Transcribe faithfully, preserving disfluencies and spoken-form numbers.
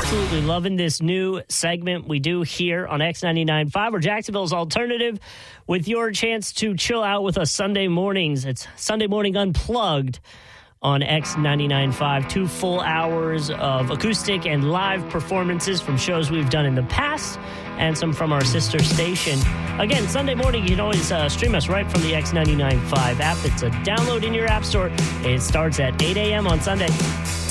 Absolutely loving this new segment we do here on X ninety-nine point five, or Jacksonville's alternative, with your chance to chill out with us Sunday mornings. It's Sunday Morning Unplugged on X ninety-nine point five. Two full hours of acoustic and live performances from shows we've done in the past and some from our sister station. Again, Sunday morning, you can always uh, stream us right from the X ninety-nine point five app. It's a download in your app store. It starts at eight a.m. on Sunday.